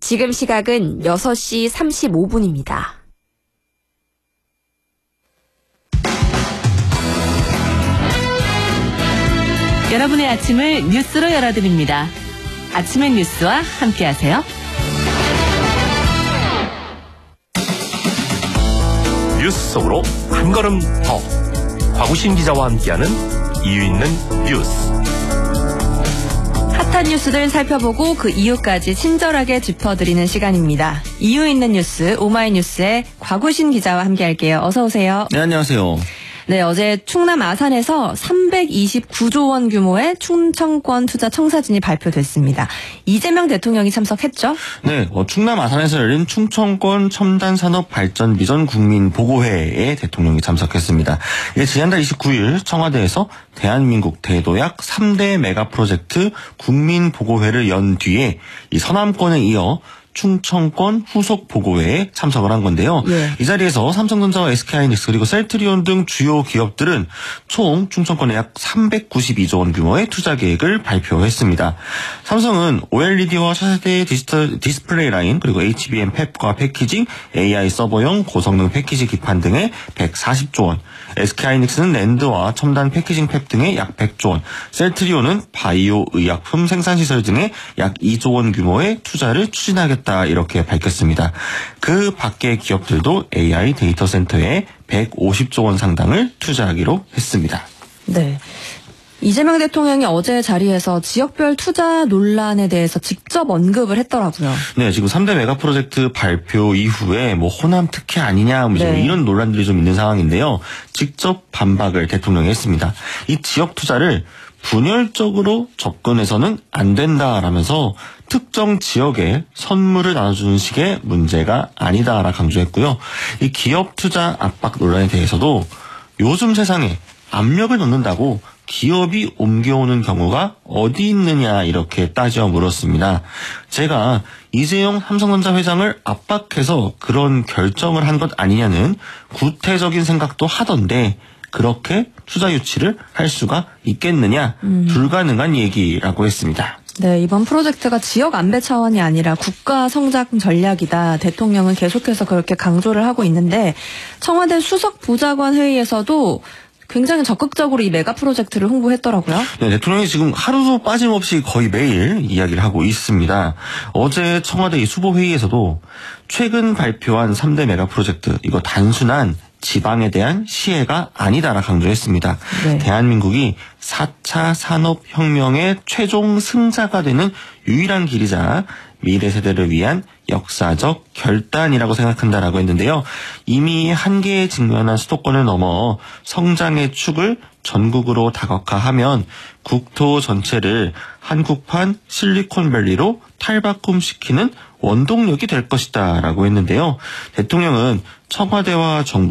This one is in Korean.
지금 시각은 6시 35분입니다. 여러분의 아침을 뉴스로 열어드립니다. 아침의 뉴스와 함께하세요. 뉴스 속으로 한 걸음 더. 곽우신 기자와 함께하는 이유 있는 뉴스. 핫한 뉴스들 살펴보고 그 이유까지 친절하게 짚어드리는 시간입니다. 이유 있는 뉴스 오마이뉴스의 곽우신 기자와 함께할게요. 어서 오세요. 네, 안녕하세요. 네, 어제 충남 아산에서 329조 원 규모의 충청권 투자 청사진이 발표됐습니다. 이재명 대통령이 참석했죠? 네, 충남 아산에서 열린 충청권 첨단산업발전 비전 국민보고회에 대통령이 참석했습니다. 지난달 29일 청와대에서 대한민국 대도약 3대 메가프로젝트 국민보고회를 연 뒤에 이 서남권에 이어 충청권 후속 보고회에 참석을 한 건데요. 예. 이 자리에서 삼성전자와 SK하이닉스 그리고 셀트리온 등 주요 기업들은 총 충청권에 약 392조 원 규모의 투자 계획을 발표했습니다. 삼성은 OLED와 차세대 디지털 디스플레이 라인 그리고 HBM 팹과 패키징, AI 서버용 고성능 패키지 기판 등에 140조 원, SK하이닉스는 랜드와 첨단 패키징 팹 등에 약 100조 원, 셀트리온은 바이오 의약품 생산시설 등에 약 2조 원 규모의 투자를 추진하겠다 이렇게 밝혔습니다. 그 밖의 기업들도 AI 데이터 센터에 150조 원 상당을 투자하기로 했습니다. 네. 이재명 대통령이 어제 자리에서 지역별 투자 논란에 대해서 직접 언급을 했더라고요. 네, 지금 3대 메가 프로젝트 발표 이후에 호남 특혜 아니냐 네. 이런 논란들이 좀 있는 상황인데요. 직접 반박을 대통령이 했습니다. 이 지역 투자를 분열적으로 접근해서는 안 된다라면서 특정 지역에 선물을 나눠주는 식의 문제가 아니다라 강조했고요. 이 기업 투자 압박 논란에 대해서도 요즘 세상에 압력을 넣는다고 기업이 옮겨오는 경우가 어디 있느냐 이렇게 따져 물었습니다. 제가 이재용 삼성전자 회장을 압박해서 그런 결정을 한 것 아니냐는 구태적인 생각도 하던데 그렇게 투자 유치를 할 수가 있겠느냐 불가능한 얘기라고 했습니다. 네, 이번 프로젝트가 지역 안배 차원이 아니라 국가 성장 전략이다. 대통령은 계속해서 그렇게 강조를 하고 있는데 청와대 수석 보좌관 회의에서도 굉장히 적극적으로 이 메가 프로젝트를 홍보했더라고요. 네, 대통령이 지금 하루도 빠짐없이 거의 매일 이야기를 하고 있습니다. 어제 청와대 이 수보회의에서도 최근 발표한 3대 메가 프로젝트 이거 단순한 지방에 대한 시혜가 아니다라 강조했습니다. 네. 대한민국이 4차 산업혁명의 최종 승자가 되는 유일한 길이자 미래 세대를 위한 역사적 결단이라고 생각한다라고 했는데요. 이미 한계에 직면한 수도권을 넘어 성장의 축을 전국으로 다각화하면 국토 전체를 한국판 실리콘밸리로 탈바꿈시키는 원동력이 될 것이다 라고 했는데요. 대통령은 청와대와 정부